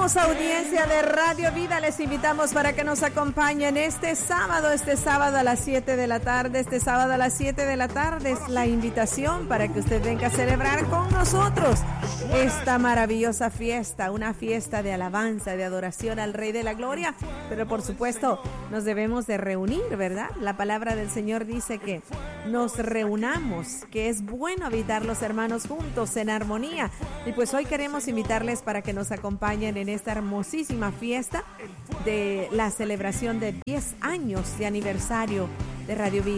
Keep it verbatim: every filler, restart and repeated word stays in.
hermosa audiencia de Radio Vida, les invitamos para que nos acompañen este sábado, este sábado a las siete de la tarde, este sábado a las siete de la tarde es la invitación para que usted venga a celebrar con nosotros esta maravillosa fiesta, una fiesta de alabanza, de adoración al Rey de la Gloria, pero por supuesto nos debemos de reunir, ¿verdad? La palabra del Señor dice que nos reunamos, que es bueno habitar los hermanos juntos en armonía, y pues hoy queremos invitarles para que nos acompañen en esta hermosísima fiesta de la celebración de diez años de aniversario de Radio Vida.